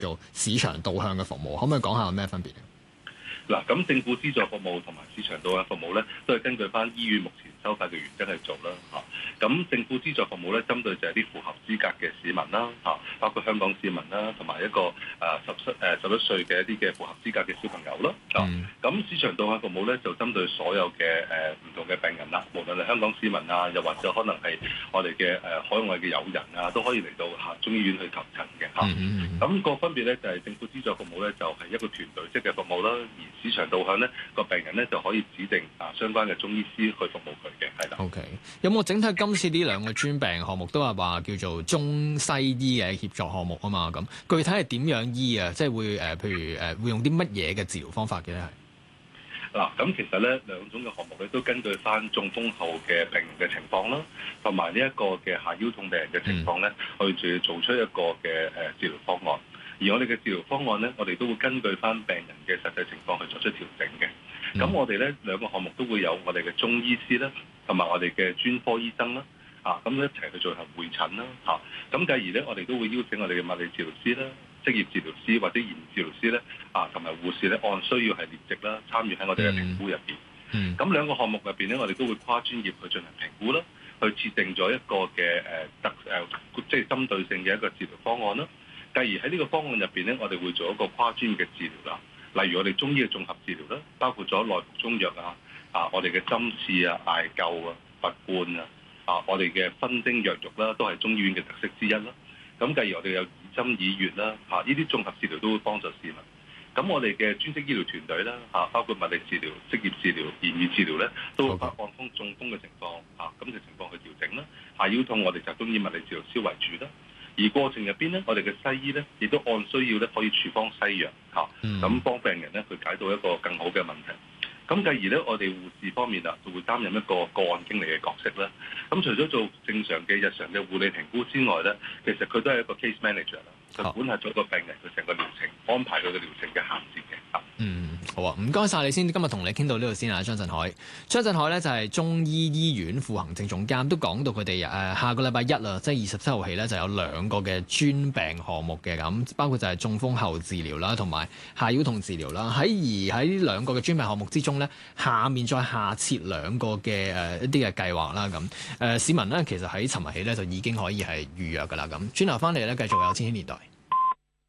做市場導向嘅服務，可唔可以講下有咩分別？ 嗱，咁政府資助服務同埋市場導向服務咧，都係根據翻醫院目前收費嘅原則去做啦，咁政府資助服務咧，針對就係啲符合資格嘅市民啦，包括香港市民啦，同埋一個11歲嘅一啲嘅符合資格嘅小朋友啦。咁市場導向服務咧，就針對所有嘅唔同嘅病人啦，無論係香港市民啊，又或者可能係我哋嘅海外嘅友人啊，都可以嚟到中醫院去求診嘅嚇。咁個分別咧就係政府資助服務咧，就係一個團隊式嘅服務啦，而市場導向咧，個病人咧就可以指定相關嘅中醫師去服務佢嘅，係啦。 OK， 有冇整體今次呢兩個專病項目都係話叫做中西醫嘅協作項目啊嘛？咁具體係點樣醫啊？即係會譬如會用啲乜嘢嘅治療方法嘅咧？ 嗱，咁其實咧兩種嘅項目咧都根據翻中風後嘅病人嘅情況啦，同埋呢一個嘅下腰痛病人嘅情況咧，去做出一個嘅治療方案。而我哋嘅治療方案咧，我哋都會根據翻病人嘅實際情況去作出調整嘅。咁我哋咧兩個項目都會有我哋嘅中醫師啦，同埋我哋嘅專科醫生啦，咁一齊去進行會診啦，咁繼而咧我哋都會邀請我哋嘅物理治療師啦、職業治療師或者言語治療師咧，同埋護士咧按需要係列席啦，參與喺我哋嘅評估入邊。咁兩個項目入邊咧，我哋都會跨專業去進行評估啦，去設定咗一個嘅即係針對性嘅一個治療方案啦。繼而喺呢個方案入邊咧，我哋會做一個跨專業嘅治療啦。例如我哋中醫嘅綜合治療啦，包括咗內服中藥我哋嘅針刺艾灸拔罐我哋嘅分蒸藥浴啦，都係中醫院嘅特色之一啦。咁繼而我哋有以針以穴啦，呢啲綜合治療都會幫助市民。咁我哋嘅專職醫療團隊啦，包括物理治療、職業治療、言語治療咧，都會按中風嘅情況咁嘅情況去調整啦。下腰痛我哋集中以物理治療師為主啦。而過程入邊咧，我哋嘅西醫咧，亦都按需要咧，可以處方西藥咁幫病人咧去解到一個更好嘅問題。咁繼而咧，我哋護士方面就會擔任一個個案經理嘅角色啦。咁除咗做正常嘅日常嘅護理評估之外咧，其實佢都係一個 case manager 啦，就管轄咗個病人佢成個療程，安排佢嘅療程嘅銜接嘅。 好啊，唔該晒你先。今日同你傾到呢度先啊，張振海。張振海咧就係中醫醫院副行政總監，都講到佢哋下個禮拜一啦，即係27號起咧就有兩個嘅專病項目嘅，咁包括就係中風後治療啦，同埋下腰痛治療啦。喺兩個嘅專病項目之中咧，下面再下設兩個嘅一啲嘅計劃啦。咁市民咧其實喺尋日起咧就已經可以係預約噶啦。咁轉頭翻嚟咧，繼續有千禧年代。